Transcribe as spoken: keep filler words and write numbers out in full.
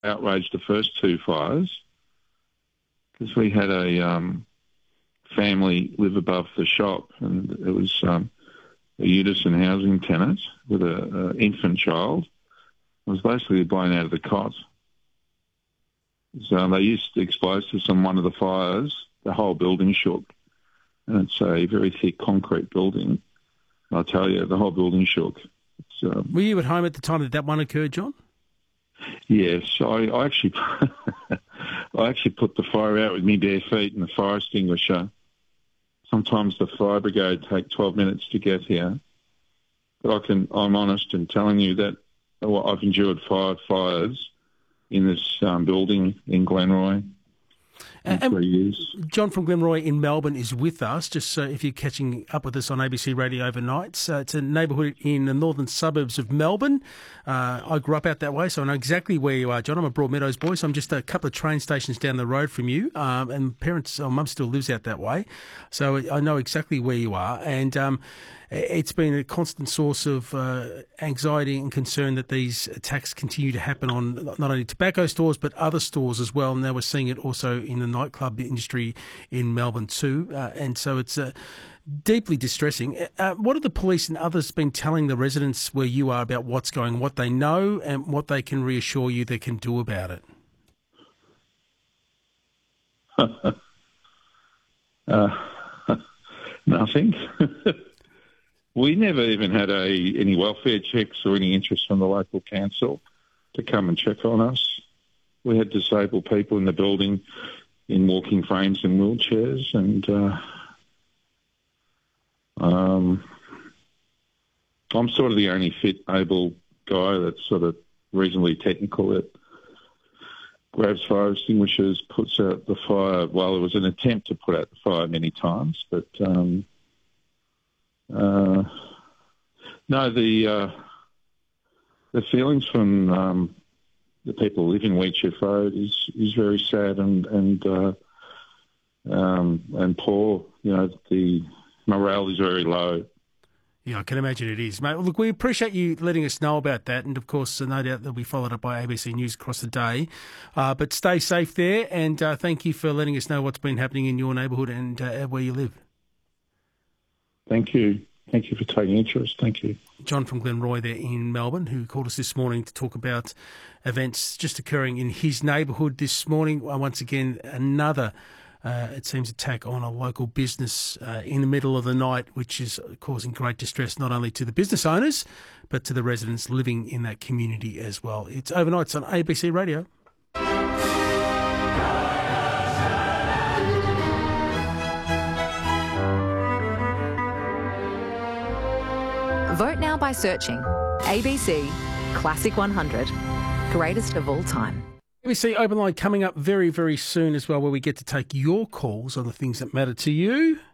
outraged the first two fires because we had a um, family live above the shop, and it was um, a Unison housing tenant with an infant child. It was basically blown out of the cot. So they used explosives on one of the fires. The whole building shook. And it's a very thick concrete building. I'll tell you, the whole building shook. It's, um, Were you at home at the time that that one occurred, John? Yes, I, I actually I actually put the fire out with my bare feet and the fire extinguisher. Sometimes the fire brigade take twelve minutes to get here. But I can, I'm honest in telling you that I've endured five fires in this um, building in Glenroy in and, three years. John from Glenroy in Melbourne is with us, just so if you're catching up with us on A B C Radio overnight. So it's a neighbourhood in the northern suburbs of Melbourne. Uh, I grew up out that way, so I know exactly where you are, John. I'm a Broadmeadows boy, so I'm just a couple of train stations down the road from you. Um, and parents, or mum still lives out that way, so I know exactly where you are. And um, it's been a constant source of uh, anxiety and concern that these attacks continue to happen on not only tobacco stores but other stores as well. Now we're seeing it also in the nightclub industry in Melbourne too. Uh, and so it's uh, deeply distressing. Uh, what have the police and others been telling the residents where you are about what's going, what they know and what they can reassure you they can do about it? uh, nothing. We never even had a any welfare checks or any interest from the local council to come and check on us. We had disabled people in the building in walking frames and wheelchairs, and uh, um, I'm sort of the only fit, able guy that's sort of reasonably technical that grabs fire extinguishers, puts out the fire. Well, it was an attempt to put out the fire many times, but... Um, Uh, no, the uh, the feelings from um, the people who live in Wheatsheaf Road is is very sad and and uh, um, and poor. You know, the morale is very low. Yeah, I can imagine it is, mate. Well, look, we appreciate you letting us know about that, and of course, no doubt that'll be followed up by A B C News across the day. Uh, but stay safe there, and uh, thank you for letting us know what's been happening in your neighbourhood and uh, where you live. Thank you. Thank you for taking interest. Thank you. John from Glenroy there in Melbourne, who called us this morning to talk about events just occurring in his neighbourhood this morning. Once again, another, uh, it seems, attack on a local business uh, in the middle of the night, which is causing great distress not only to the business owners, but to the residents living in that community as well. It's Overnights on A B C Radio. Vote now by searching A B C Classic one hundred, greatest of all time. A B C Open Line coming up very, very soon as well, where we get to take your calls on the things that matter to you.